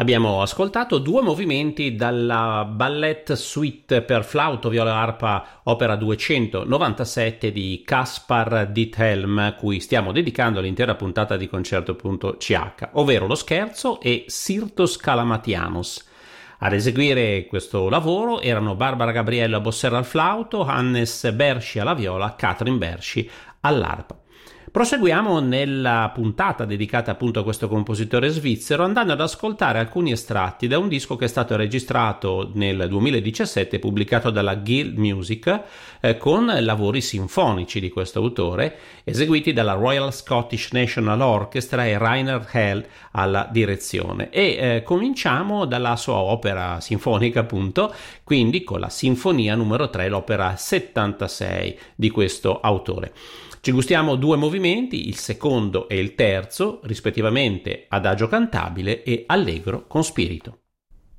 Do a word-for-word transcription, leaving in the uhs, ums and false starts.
Abbiamo ascoltato due movimenti dalla Ballet Suite per flauto, viola e arpa, opera duecentonovantasette di Caspar Diethelm, cui stiamo dedicando l'intera puntata di Concerto punto c h, ovvero lo scherzo e Sirtus Calamatianus. Ad eseguire questo lavoro erano Barbara Gabriello Bossera al flauto, Hannes Berschi alla viola, Katrin Berschi all'arpa. Proseguiamo nella puntata dedicata appunto a questo compositore svizzero, andando ad ascoltare alcuni estratti da un disco che è stato registrato nel duemiladiciassette, pubblicato dalla Guild Music, eh, con lavori sinfonici di questo autore, eseguiti dalla Royal Scottish National Orchestra e Rainer Hell alla direzione. E eh, cominciamo dalla sua opera sinfonica, appunto, quindi con la Sinfonia numero tre, l'opera settantasei di questo autore. Ci gustiamo due movimenti, il secondo e il terzo, rispettivamente Adagio cantabile e Allegro con spirito.